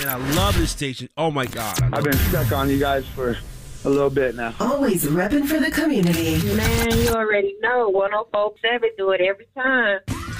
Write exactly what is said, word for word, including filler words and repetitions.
man. I love this station. Oh, my God. I love I've been stuck on you guys for a little bit now. Always repping for the community. Man, you already know. one oh four point seven do it every time.